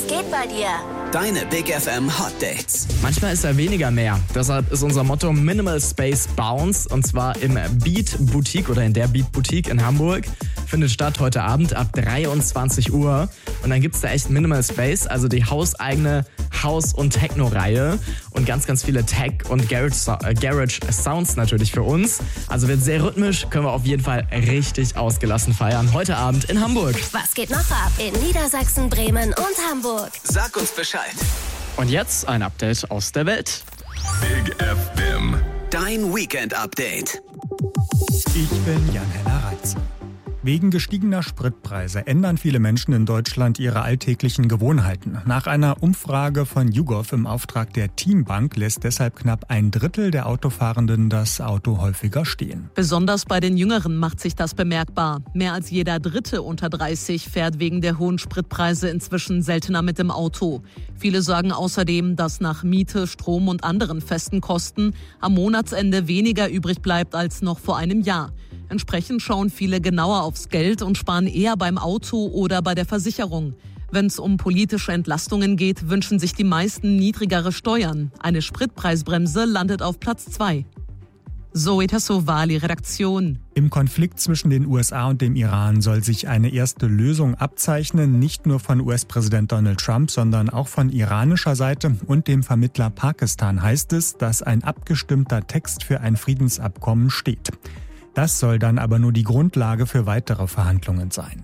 geht bei dir? Deine Big FM Hot Dates. Manchmal ist ja weniger mehr. Deshalb ist unser Motto Minimal Space Bounce. Und zwar im Beat Boutique oder in der Beat Boutique in Hamburg. Findet statt heute Abend ab 23 Uhr. Und dann gibt's da echt Minimal Space, also die hauseigene House- und Techno-Reihe. Und ganz, ganz viele Tech- und Garage-Sounds natürlich für uns. Also wird sehr rhythmisch, können wir auf jeden Fall richtig ausgelassen feiern. Heute Abend in Hamburg. Was geht noch ab in Niedersachsen, Bremen und Hamburg? Sag uns Bescheid. Und jetzt ein Update aus der Welt. Big FM. Dein Weekend-Update. Ich bin Jan-Henner Reitze. Wegen gestiegener Spritpreise ändern viele Menschen in Deutschland ihre alltäglichen Gewohnheiten. Nach einer Umfrage von YouGov im Auftrag der Teambank lässt deshalb knapp ein Drittel der Autofahrenden das Auto häufiger stehen. Besonders bei den Jüngeren macht sich das bemerkbar. Mehr als jeder Dritte unter 30 fährt wegen der hohen Spritpreise inzwischen seltener mit dem Auto. Viele sagen außerdem, dass nach Miete, Strom und anderen festen Kosten am Monatsende weniger übrig bleibt als noch vor einem Jahr. Entsprechend schauen viele genauer aufs Geld und sparen eher beim Auto oder bei der Versicherung. Wenn es um politische Entlastungen geht, wünschen sich die meisten niedrigere Steuern. Eine Spritpreisbremse landet auf Platz 2. Zoe Tassovali, Redaktion. Im Konflikt zwischen den USA und dem Iran soll sich eine erste Lösung abzeichnen, nicht nur von US-Präsident Donald Trump, sondern auch von iranischer Seite und dem Vermittler Pakistan heißt es, dass ein abgestimmter Text für ein Friedensabkommen steht. Das soll dann aber nur die Grundlage für weitere Verhandlungen sein.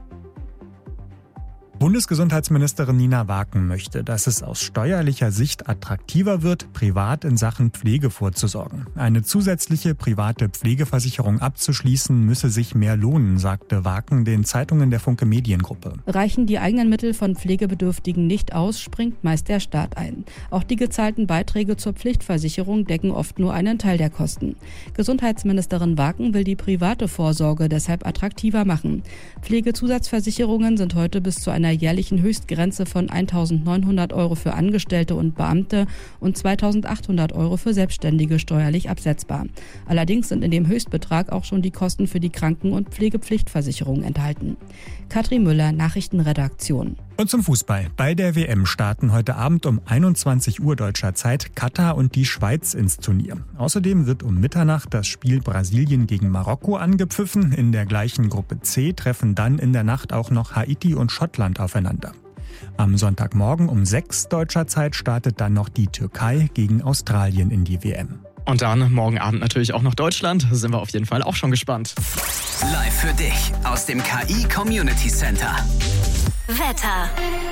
Bundesgesundheitsministerin Nina Waken möchte, dass es aus steuerlicher Sicht attraktiver wird, privat in Sachen Pflege vorzusorgen. Eine zusätzliche private Pflegeversicherung abzuschließen, müsse sich mehr lohnen, sagte Waken den Zeitungen der Funke Mediengruppe. Reichen die eigenen Mittel von Pflegebedürftigen nicht aus, springt meist der Staat ein. Auch die gezahlten Beiträge zur Pflichtversicherung decken oft nur einen Teil der Kosten. Gesundheitsministerin Waken will die private Vorsorge deshalb attraktiver machen. Pflegezusatzversicherungen sind heute bis zu einer jährlichen Höchstgrenze von 1.900 € für Angestellte und Beamte und 2.800 € für Selbstständige steuerlich absetzbar. Allerdings sind in dem Höchstbetrag auch schon die Kosten für die Kranken- und Pflegepflichtversicherung enthalten. Katrin Müller, Nachrichtenredaktion. Und zum Fußball. Bei der WM starten heute Abend um 21 Uhr deutscher Zeit Katar und die Schweiz ins Turnier. Außerdem wird um Mitternacht das Spiel Brasilien gegen Marokko angepfiffen. In der gleichen Gruppe C treffen dann in der Nacht auch noch Haiti und Schottland aufeinander. Am Sonntagmorgen um 6 deutscher Zeit startet dann noch die Türkei gegen Australien in die WM. Und dann morgen Abend natürlich auch noch Deutschland. Sind wir auf jeden Fall auch schon gespannt. Live für dich aus dem KI Community Center. Wetter.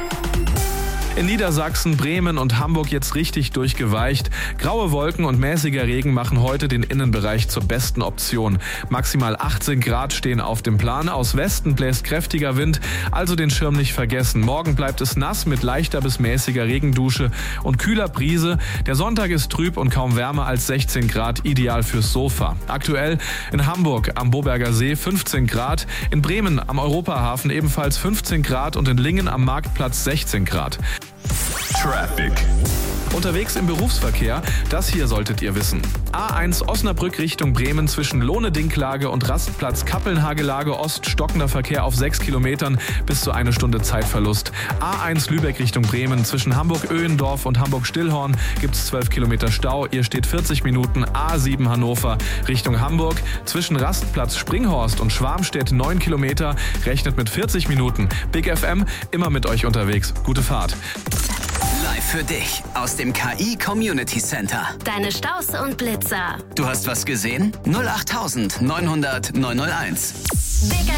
In Niedersachsen, Bremen und Hamburg jetzt richtig durchgeweicht. Graue Wolken und mäßiger Regen machen heute den Innenbereich zur besten Option. Maximal 18 Grad stehen auf dem Plan. Aus Westen bläst kräftiger Wind, also den Schirm nicht vergessen. Morgen bleibt es nass mit leichter bis mäßiger Regendusche und kühler Brise. Der Sonntag ist trüb und kaum wärmer als 16 Grad, ideal fürs Sofa. Aktuell in Hamburg am Boberger See 15 Grad, in Bremen am Europahafen ebenfalls 15 Grad und in Lingen am Marktplatz 16 Grad. Traffic. Unterwegs im Berufsverkehr, das hier solltet ihr wissen. A1 Osnabrück Richtung Bremen zwischen Lohne-Dinklage und Rastplatz Kappeln-Hagelage Ost stockender Verkehr auf 6 Kilometern bis zu 1 Stunde Zeitverlust. A1 Lübeck Richtung Bremen zwischen Hamburg-Öhendorf und Hamburg-Stillhorn gibt's 12 Kilometer Stau. Ihr steht 40 Minuten. A7 Hannover Richtung Hamburg zwischen Rastplatz Springhorst und Schwarmstedt 9 Kilometer. Rechnet mit 40 Minuten. Big FM immer mit euch unterwegs. Gute Fahrt. Live für dich aus dem KI Community Center. Deine Staus und Blitzer. Du hast was gesehen? 08900 901. Big